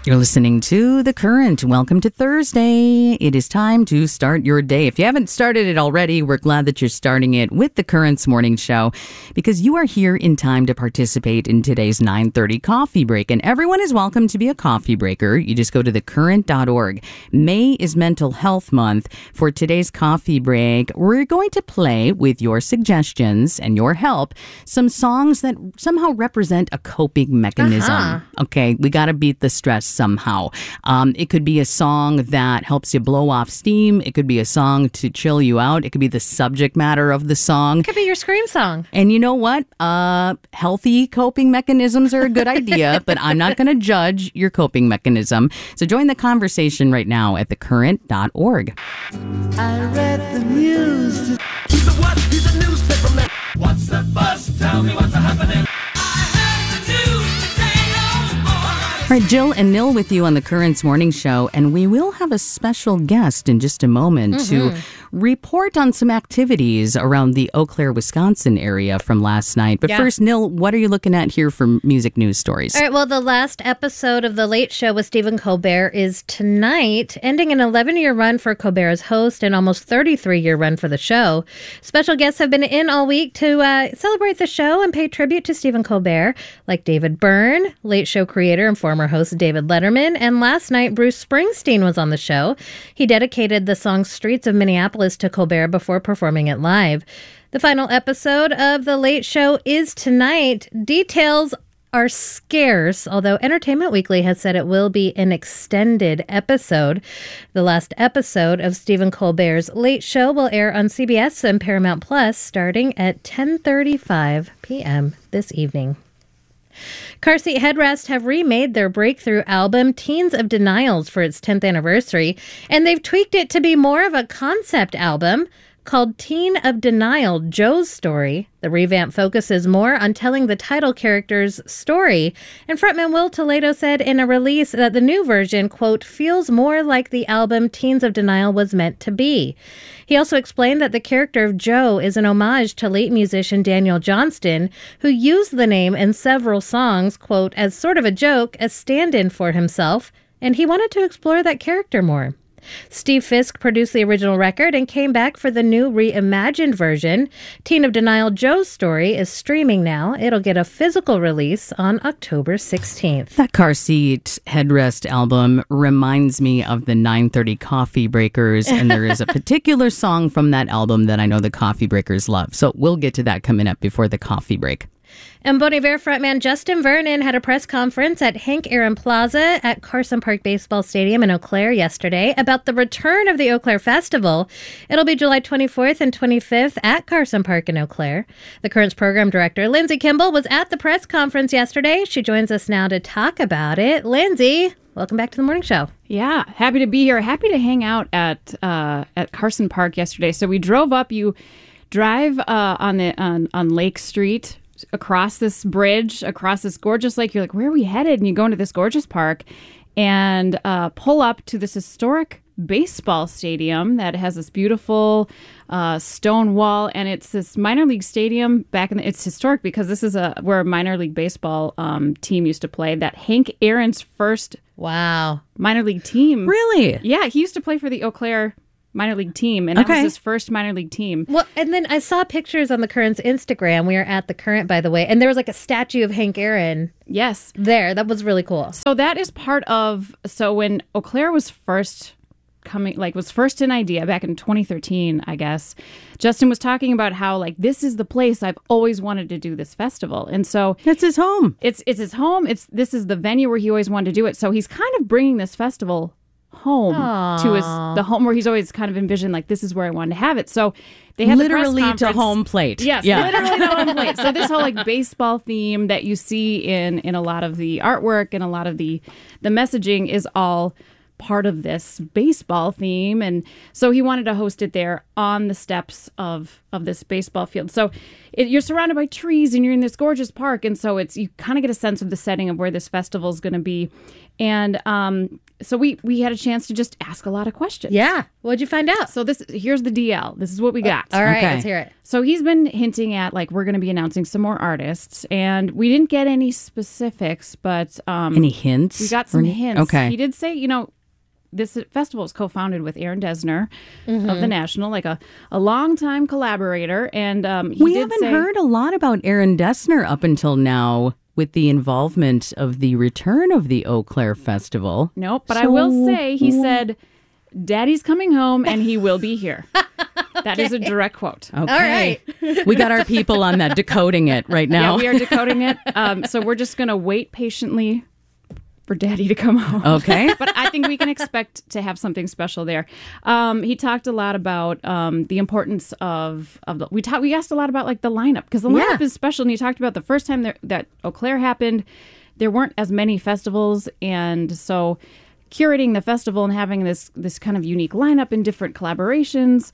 You're listening to The Current. Welcome to Thursday. It is time to start your day. If you haven't started it already, we're glad that you're starting it with The Current's morning show because you are here in time to participate in today's 9:30 coffee break. And everyone is welcome to be a coffee breaker. You just go to thecurrent.org. May is Mental Health Month. For today's coffee break, we're going to play with your suggestions and your help some songs that somehow represent a coping mechanism. Okay, we got to beat the stress somehow. It could be a song that helps you blow off steam. It could be a song to chill you out. It could be the subject matter of the song. It could be your scream song. And you know what? Healthy coping mechanisms are a good idea, but I'm not going to judge your coping mechanism. So join the conversation right now at thecurrent.org. I read the news. He's a what? He's a newspaper man. What's the buzz? Tell me what's happening. All right, Jill and Nil with you on the Current's morning show, and we will have a special guest in just a moment to report on some activities around the Eau Claire, Wisconsin area from last night. But first, Nil, what are you looking at here for music news stories? All right, well, the last episode of The Late Show with Stephen Colbert is tonight, ending an 11-year run for Colbert as host and almost 33-year run for the show. Special guests have been in all week to celebrate the show and pay tribute to Stephen Colbert, like David Byrne, Late Show creator and former host David Letterman, and last night Bruce Springsteen was on the show. He dedicated the song Streets of Minneapolis to Colbert before performing it live. The final episode of The Late Show is tonight. Details are scarce, although Entertainment Weekly has said it will be an extended episode. The last episode of Stephen Colbert's Late Show will air on CBS and Paramount Plus starting at 10:35 p.m. this evening. Car Seat Headrest have remade their breakthrough album, Teens of Denials, for its 10th anniversary, and they've tweaked it to be more of a concept album called Teen of Denial, Joe's Story. The revamp focuses more on telling the title character's story, and frontman Will Toledo said in a release that the new version, quote, feels more like the album Teens of Denial was meant to be. He also explained that the character of Joe is an homage to late musician Daniel Johnston, who used the name in several songs, quote, as sort of a joke, a stand-in for himself, and he wanted to explore that character more. Steve Fisk produced the original record and came back for the new reimagined version. Teen of Denial, Joe's Story is streaming now. It'll get a physical release on October 16th. That Car Seat Headrest album reminds me of the 9:30 Coffee Breakers, and there is a particular song from that album that I know the Coffee Breakers love. So we'll get to that coming up before the coffee break. And Bon Iver frontman Justin Vernon had a press conference at Hank Aaron Plaza at Carson Park Baseball Stadium in Eau Claire yesterday about the return of the Eau Claire Festival. It'll be July 24th and 25th at Carson Park in Eau Claire. The Current's program director, Lindsay Kimball, was at the press conference yesterday. She joins us now to talk about it. Lindsay, welcome back to the morning show. Yeah, happy to be here. Happy to hang out at Carson Park yesterday. So we drove up. You drive on Lake Street, across this bridge, across this gorgeous lake. You're like, where are we headed? And you go into this gorgeous park and pull up to this historic baseball stadium that has this beautiful stone wall, and it's this minor league stadium it's historic because this is where a minor league baseball team used to play. That Hank Aaron's first minor league team. Really? Yeah, he used to play for the Eau Claire minor league team, and that was his first minor league team. Well, and then I saw pictures on the Current's Instagram. We are at the Current, by the way, and there was like a statue of Hank Aaron. Yes, there. That was really cool. So that is part of. So when Eau Claire was first an idea back in 2013, I guess, Justin was talking about how this is the place I've always wanted to do this festival, and so it's his home. It's his home. This is the venue where he always wanted to do it. So he's kind of bringing this festival home to the home where he's always kind of envisioned this is where I wanted to have it. So they had literally to home plate. Yes, literally to home plate. So this whole baseball theme that you see in a lot of the artwork and a lot of the messaging is all part of this baseball theme. And so he wanted to host it there on the steps of this baseball field. So you're surrounded by trees and you're in this gorgeous park. And so you kind of get a sense of the setting of where this festival is going to be. And so we had a chance to just ask a lot of questions. Yeah. What'd you find out? So here's the DL. This is what we got. All right, Okay. let's hear it. So he's been hinting at like we're going to be announcing some more artists, and we didn't get any specifics, but Any hints? we got some hints. Okay. He did say, this festival is co-founded with Aaron Dessner of the National, like a longtime collaborator, and We haven't heard a lot about Aaron Dessner up until now with the involvement of the return of the Eau Claire Festival. Nope, but I will say he said, "Daddy's coming home and he will be here." That is a direct quote. Okay. All right. We got our people on that, decoding it right now. Yeah, we are decoding it. So we're just going to wait patiently for Daddy to come home. Okay. But I think we can expect to have something special there. He talked a lot about the importance of the. We asked a lot about like the lineup, because the lineup is special. And he talked about the first time that Eau Claire happened, there weren't as many festivals, and so curating the festival and having this kind of unique lineup and different collaborations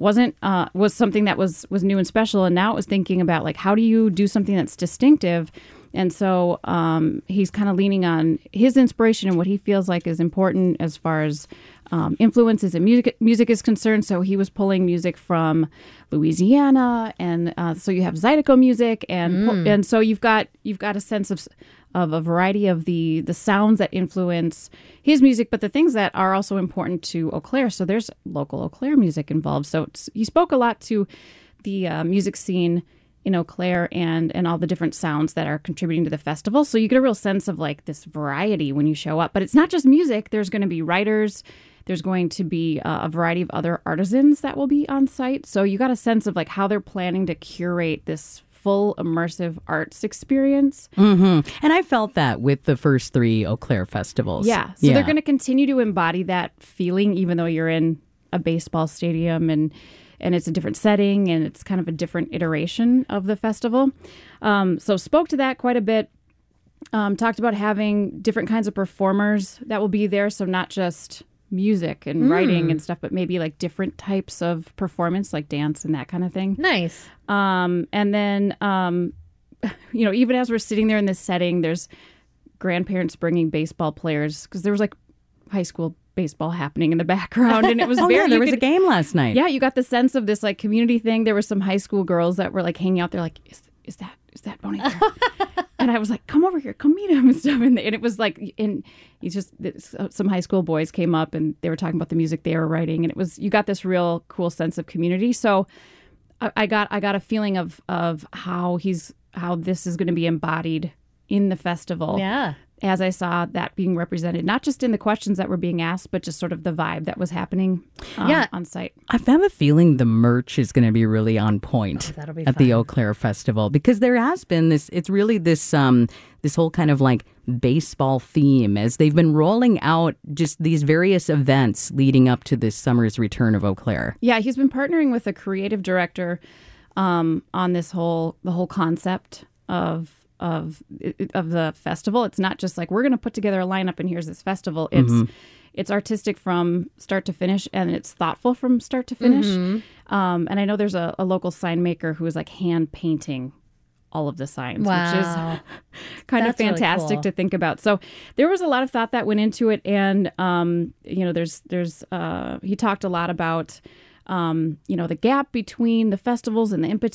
was something that was new and special. And now it was thinking about like, how do you do something that's distinctive? And so he's kind of leaning on his inspiration and what he feels like is important as far as influences and music is concerned. So he was pulling music from Louisiana, and so you have Zydeco music, and so you've got a sense of a variety of the sounds that influence his music, but the things that are also important to Eau Claire. So there's local Eau Claire music involved. So he spoke a lot to the music scene in Eau Claire and all the different sounds that are contributing to the festival. So you get a real sense of like this variety when you show up. But it's not just music. There's going to be writers. There's going to be a variety of other artisans that will be on site. So you got a sense of like how they're planning to curate this full immersive arts experience. And I felt that with the first 3 Eau Claire festivals. Yeah. So they're going to continue to embody that feeling, even though you're in a baseball stadium and it's a different setting and it's kind of a different iteration of the festival. So spoke to that quite a bit. Talked about having different kinds of performers that will be there. So not just music and writing and stuff, but maybe like different types of performance, like dance and that kind of thing. Nice. And then, even as we're sitting there in this setting, there's grandparents bringing baseball players, because there was like high school baseball happening in the background, and it was there was a game last night. Yeah, you got the sense of this like community thing. There were some high school girls that were like hanging out there, like, is that Bon Iver? And I was like, come over here, come meet him and stuff. And it was like, and some high school boys came up and they were talking about the music they were writing, and you got this real cool sense of community. So I got a feeling of how this is going to be embodied in the festival. Yeah. As I saw that being represented, not just in the questions that were being asked, but just sort of the vibe that was happening on site. I have a feeling the merch is going to be really on point that'll be at the Eau Claire Festival, because there has been it's really this whole kind of like baseball theme as they've been rolling out just these various events leading up to this summer's return of Eau Claire. Yeah, he's been partnering with a creative director on the whole concept of the festival. It's not just like we're going to put together a lineup and here's this festival. It's artistic from start to finish, and it's thoughtful from start to finish. And I know there's a local sign maker who is like hand painting all of the signs, which is kind of fantastic really cool to think about. So there was a lot of thought that went into it, and there's he talked a lot about the gap between the festivals and the